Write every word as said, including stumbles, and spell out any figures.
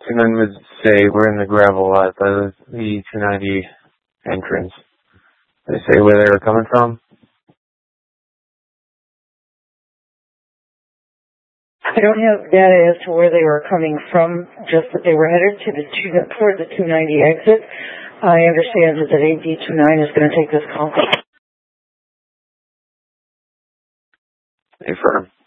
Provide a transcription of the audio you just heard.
two nine would say we're in the gravel lot by the, the two ninety entrance. They say where they were coming from? I don't have data as to where they were coming from, just that they were headed to the two, toward the two ninety exit. I understand that A D twenty-nine is going to take this call. Affirm.